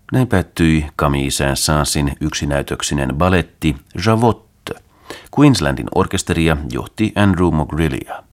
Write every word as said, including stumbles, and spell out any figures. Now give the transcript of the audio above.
Näin päättyi Camille Saint-Saënsin yksinäytöksinen baletti Javotte. Queenslandin orkesteria johti Andrew McGrillia.